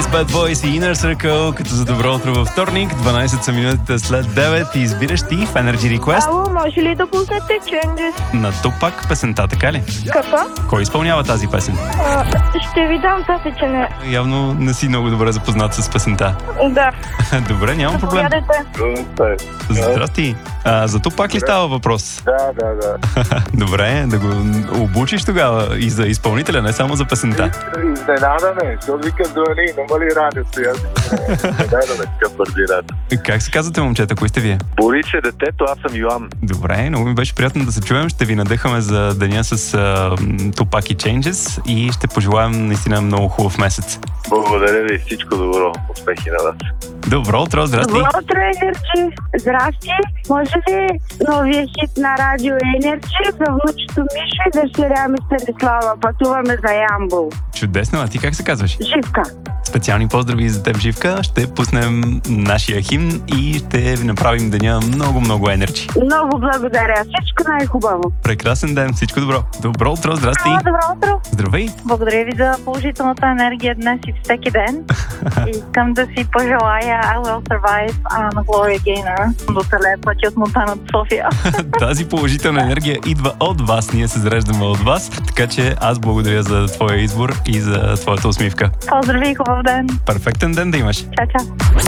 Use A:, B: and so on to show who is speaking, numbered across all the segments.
A: Bad Boys и Inner Circle, като за добро утро във вторник, 12 са минутите след 9 и избираш ти в Energy Request.
B: Ало, може ли да пуснете Changes?
A: На Тупак песента, така ли?
B: Какво?
A: Кой изпълнява тази песен?
B: Ще ви дам засечене.
A: Явно не си много добре запознат с песента.
B: Да.
A: Добре, няма проблем.
B: Заповядайте.
A: Здрасти. За Тупак ли става въпрос?
C: Да.
A: Добре, да го обучиш тогава и за изпълнителя, не само за песента.
C: Изненадане, защото викам Дуани, има ли радиото? Изненадане, такъв бързи радио.
A: Как се казвате, момчета, кои сте вие?
C: Бориче детето, аз съм Йоан.
A: Добре, много ми беше приятно да се чуем. Ще ви надъхаме за деня с Tupac и Changes и ще пожелаем наистина много хубав месец.
C: Благодаря ви, всичко добро. Успехи на вас.
A: Добро утро, здрасти.
B: Добро утро, Енерджи. Здрасти. Може ли новия хит на радио Енерджи за внучето Мишо и дъщеря ми Станислава? Пътуваме за Ямбол.
A: Чудесно, а ти как се казваш?
B: Живка.
A: Специални поздрави за теб, Живка. Ще пуснем нашия химн и ще ви направим деня много енерджи.
B: Много благодаря. Всичко най-хубаво.
A: Прекрасен ден, всичко добро. Добро утро, здрасти.
D: Добро утро.
A: Здравей.
D: Благодаря ви за положителната енергия днес и всеки ден. Искам да си пожелая I Will Survive на Gloria Gaynor до телепъти от Монтана до София.
A: Тази положителна енергия идва от вас. Ние се зареждаме от вас. Така че аз благодаря за твоя избор и за твоята усмивка.
D: Поздрави и хубав ден.
A: Перфектен ден да имаш.
D: Чао.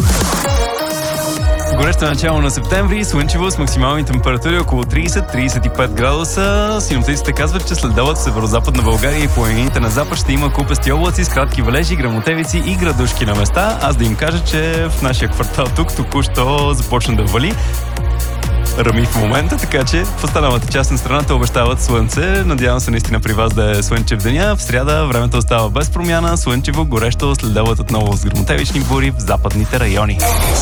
A: Горещо начало на септември, слънчево с максимални температури около 30-35 градуса. Синоптиците казват, че след делът в северо-западна България и планините на запад ще има купести облаци с кратки валежи, гръмотевици и градушки на места. Аз да им кажа, че в нашия квартал тук току-що започна да вали. Рами в момента, така че в останалата част на страната обещават слънце. Надявам се наистина при вас да е слънчев деня. В сряда времето остава без промяна, слънчево, горещо, след делът отново с гръмотевични бури в западните райони.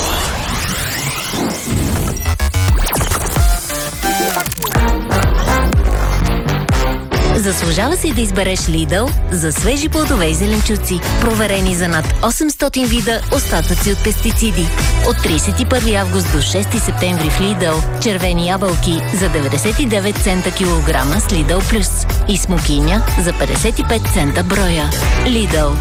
E: Заслужава си да избереш Lidl за свежи плодове и зеленчуци, проверени за над 800 вида остатъци от пестициди. От 31 август до 6 септември в Lidl червени ябълки за 99 цента килограма с Lidl Plus и смокиня за 55 цента броя. Lidl.